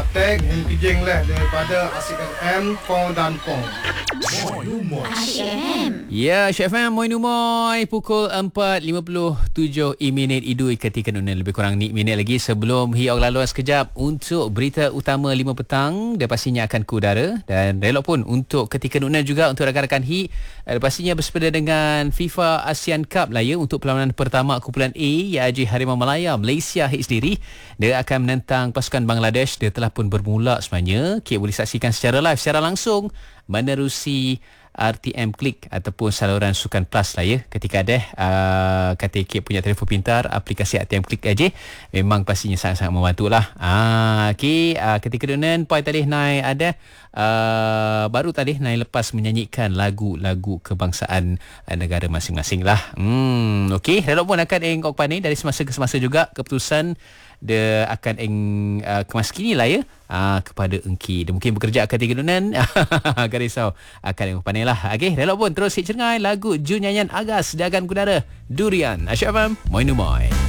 tag yang kejeng lah daripada Asyik FM Pong dan Pong. Asyik FM. Ya, Asyik FM Moi Numoy pukul 4.57 minit idui ketika nunan lebih kurang ni minit lagi sebelum hiau laluan sekejap untuk berita utama 5 petang dan pastinya akan ke udara dan relok pun untuk ketika nunan juga untuk rakan-rakan HI pastinya bersepeda dengan FIFA ASEAN Cup lah ya untuk perlawanan pertama kumpulan A iaitu Harimau Malaya Malaysia HI sendiri. Dia akan menentang pasukan Bangladesh. Dia telah pun bermula sebenarnya. Kik boleh saksikan secara live secara langsung menerusi RTM Klik ataupun saluran Sukan Plus lah ya. Ketika ada kata Kik punya telefon pintar aplikasi RTM Klik aja memang pastinya sangat-sangat membantu lah. Ketika dunan poin tadi naik ada baru tadi naik lepas menyanyikan lagu-lagu kebangsaan negara masing-masing lah. Okey, relok pun akan engkau pandai dari semasa ke semasa juga keputusan dia akan kemas kini lah ya kepada Engki. Dia mungkin bekerja akan tiga dunan. Gak risau akan engkau pandai lah. Okey, relok pun terus hit cengai lagu Jun nyanyian Agas dia akan kudara Durian. Asyik FM Moi Numoy.